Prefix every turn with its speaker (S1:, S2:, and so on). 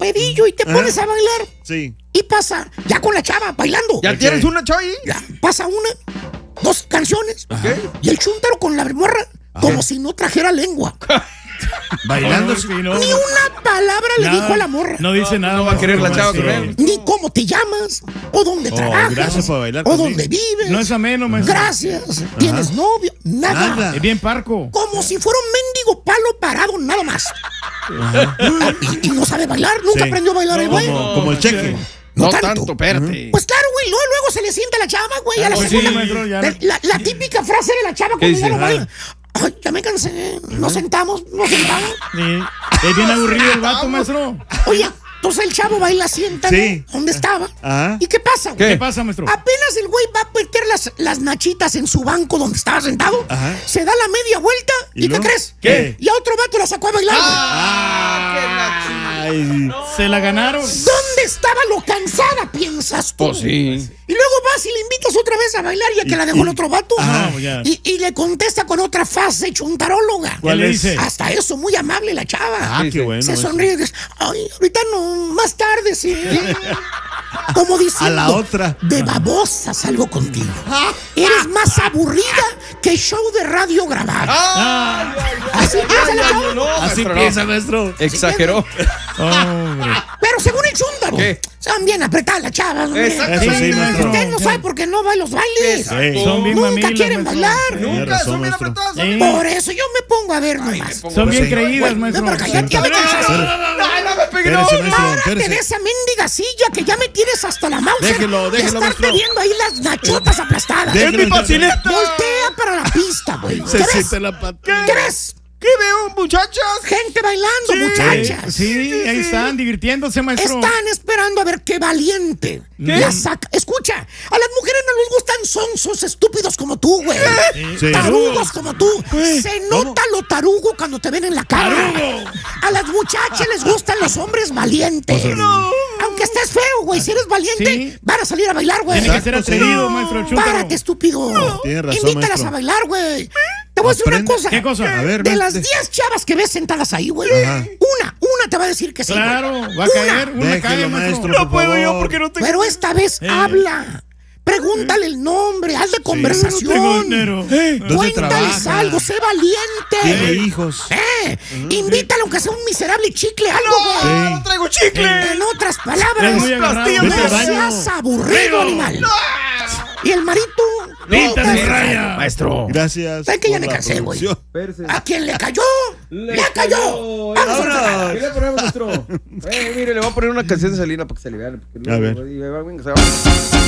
S1: pedillo y te pones a bailar.
S2: Sí.
S1: Y pasa, ya con la chava bailando.
S3: ¿Ya tienes una chava ahí?
S1: Ya, pasa una, 2 canciones.
S3: Ajá.
S1: Y el chúntaro con la morra, como si no trajera lengua.
S2: Bailando.
S1: Ni una palabra le dijo a la morra.
S4: No dice nada.
S3: No va a querer la chava con él.
S1: Ni cómo te llamas, o dónde trabajas,
S2: gracias por bailar
S1: o
S2: conmigo.
S1: dónde vives.
S4: No es ameno, maestro.
S1: Gracias. ¿Tienes novio? Nada.
S4: Es bien parco.
S1: Como si fuera un mendigo palo parado, nada más. Y no sabe bailar, nunca
S2: Sí.
S1: aprendió a bailar el güey.
S2: Como el cheque.
S3: No
S1: tanto.
S3: tanto, espérate.
S1: Pues claro, güey, luego se le sienta a la chava, güey, a la
S4: Pues
S1: segunda.
S4: sí, maestro, ya.
S1: La típica frase de la chava cuando
S3: dice?
S1: ya no baila. Ay, ya me cansé. Nos sentamos.
S4: Sí. Es bien aburrido el vato, maestro.
S1: Oye, entonces el chavo baila siéntalo
S2: Sí.
S1: donde estaba.
S2: Ajá.
S1: ¿Y qué pasa, güey?
S4: ¿Qué pasa, maestro?
S1: Apenas el güey va a meter las nachitas en su banco donde estaba sentado,
S2: Ajá.
S1: se da la media vuelta y ¿qué
S2: luego?
S1: crees?
S2: ¿Qué?
S1: Y a otro vato la sacó a bailar.
S2: Ay.
S4: Se la ganaron.
S1: ¿Dónde estaba lo cansada, piensas tú?
S3: Pues sí.
S1: Y luego vas y le invitas otra vez a bailar ya que la dejó el otro vato.
S4: Ajá, ya.
S1: Y le contesta con otra frase chuntaróloga.
S4: ¿Cuál le
S2: es?
S4: dice?
S1: Hasta eso, muy amable la chava.
S2: Ah,
S3: Sí,
S2: qué
S3: sí.
S2: bueno.
S1: Se
S2: eso.
S1: sonríe y dice, ay, ahorita no, más tarde sí. Como diciendo,
S2: A la otra.
S1: de babosa salgo contigo. Eres más aburrida que show de radio grabado. Así piensa la chava.
S3: No,
S2: Así
S3: maestro, no.
S2: piensa, maestro.
S3: Exageró.
S4: Hombre.
S1: Pero según el chúntaro,
S3: ¿Qué?
S1: son bien apretadas las chavas. hombre.
S3: Exacto.
S2: Eso sí, maestro.
S1: Usted no sabe por qué no va a los bailes.
S3: Exacto.
S4: Son bien
S1: Nunca
S4: mamilas,
S1: quieren
S4: maestro.
S1: bailar.
S2: Tiene
S3: Nunca,
S2: razón,
S3: son bien
S2: maestro.
S3: apretados.
S4: Sí.
S1: Por eso yo me pongo a ver nomás.
S4: Son bien
S2: Sí.
S4: creídas,
S1: Ven
S4: maestro.
S1: para acá, ya me cansaste.
S3: Ay, no me pegué.
S2: Espérese, maestro.
S1: Párate de
S2: Espérese.
S1: esa mendiga silla que ya me tienes hasta la mouse.
S2: Déjelo,
S1: de estar
S2: maestro.
S1: viendo ahí las nachotas aplastadas.
S2: Déjelo,
S3: ¡Es mi patineta!
S1: Voltea para la pista, güey.
S2: Se
S1: ¿Qué ves?
S2: siente la pata.
S1: ¿Qué ves?
S3: ¿Qué veo, muchachas?
S1: Gente bailando, muchachas.
S4: Sí, ahí están divirtiéndose, maestro.
S1: Están esperando a ver qué valiente la saca. Escucha, a las mujeres no les gustan sonsos estúpidos como tú, güey.
S2: Sí.
S1: Tarugos como tú. Se nota lo tarugo cuando te ven en la cara. A las muchachas les gustan los hombres valientes. Aunque estés feo, güey, si eres valiente,
S4: Sí.
S1: van a salir a bailar, güey.
S4: Tiene que ser
S2: Exacto, sí.
S4: atrevido, maestro. Chúntaro.
S1: Párate, estúpido.
S2: Tiene razón,
S1: Invítalas
S2: maestro.
S1: a bailar, güey. Te voy a decir una
S2: Aprende.
S1: cosa.
S4: ¿Qué cosa?
S2: A ver,
S1: De
S2: ven,
S1: las 10 chavas que ves sentadas ahí, güey,
S2: Ajá.
S1: una te va a decir que sí. güey.
S4: Claro, va a caer. Una
S2: Déjelo,
S4: cae, maestro.
S2: maestro, por favor.
S4: no tengo.
S1: Pero esta vez habla. Pregúntale el nombre, haz de
S4: No
S1: conversación.
S4: tengo dinero.
S2: ¿Dónde
S1: Cuéntales
S2: trabaja?
S1: algo, sé valiente.
S2: Tiene hijos.
S1: Invítalo aunque sea un miserable chicle, algo, güey.
S3: ¡Ah, no traigo chicle!
S1: En otras
S4: Es
S1: palabras,
S4: muy agarrado.
S2: Vete al
S1: no
S2: baño.
S1: seas aburrido, animal. Y el marito,
S4: Píntate,
S1: no,
S4: raya.
S3: Maestro.
S2: Gracias.
S1: ¿Sabes que ya
S2: por
S1: me
S2: la
S1: cansé, güey?
S2: producción.
S1: ¿A quién le cayó? ¡Le cayó! ¡Vamos a
S2: Vámonos.
S1: trabajar!
S3: ¿Qué le ponemos, maestro? Mire, le voy a poner una canción de Selena para que se le vean.
S2: A ver.
S3: Venga, se va.